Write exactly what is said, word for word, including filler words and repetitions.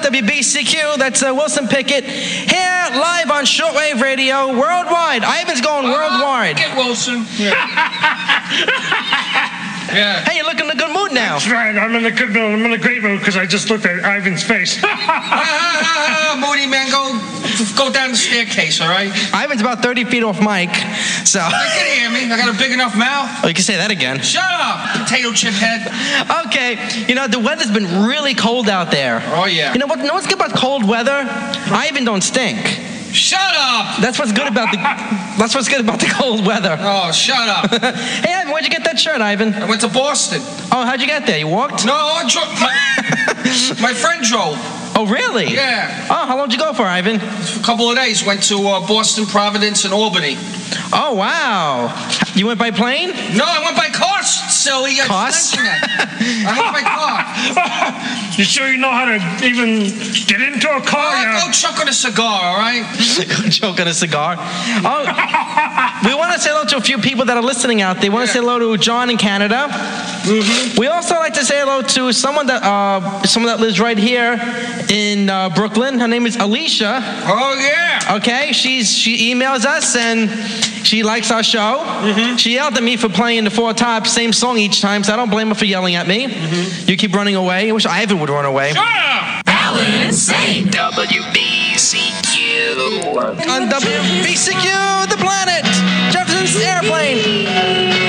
W B C Q. That's uh, Wilson Pickett here live on shortwave radio worldwide. Ivan's going uh, worldwide. Get Wilson. Yeah. Yeah. Hey, you're looking in a good mood now. That's right. I'm in a good mood. I'm in a great mood because I just looked at Ivan's face. uh, uh, uh, moody man, go go down the staircase, all right? Ivan's about thirty feet off mic, so. You can hear me. I got a big enough mouth. Oh, you can say that again. Shut up, potato chip head. Okay, you know, the weather's been really cold out there. Oh, yeah. You know what? You know what's good about cold weather? Ivan don't stink. Shut up! That's what's good about the. That's what's good about the cold weather. Oh, shut up! Hey, Ivan, where'd you get that shirt, Ivan? I went to Boston. Oh, how'd you get there? You walked? No, I drove. My, my friend drove. Oh, really? Yeah. Oh, how long did you go for, Ivan? A couple of days. Went to uh, Boston, Providence, and Albany. Oh, wow. You went by plane? No, I went by car, silly. Car? I went by car. You sure you know how to even get into a car? Oh, yeah. go choke on a cigar, all right? Choke on a cigar. Oh, we want to say hello to a few people that are listening out there. We want to Yeah. say hello to John in Canada. Mm-hmm. We also like to say hello to someone that uh, someone that lives right here in uh, Brooklyn. Her name is Alicia. Oh, yeah. Okay, she's she emails us and she likes our show. Mm-hmm. She yelled at me for playing the Four Tops, same song each time, so I don't blame her for yelling at me. Mm-hmm. You keep running away. I wish Ivan would run away. Shut up! Alan Insane. W B C Q. On W B C Q, the planet, Jefferson's airplane.